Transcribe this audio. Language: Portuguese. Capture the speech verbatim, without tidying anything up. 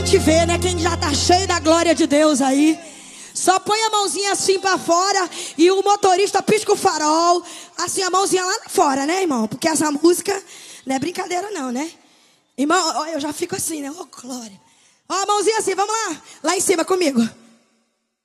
Te vê, né? Quem já tá cheio da glória de Deus aí. Só põe a mãozinha assim pra fora e o motorista pisca o farol. Assim, a mãozinha lá fora, né, irmão? Porque essa música não é brincadeira não, né? Irmão, eu já fico assim, né? Ô, glória. Ó, a mãozinha assim, vamos lá. Lá em cima comigo.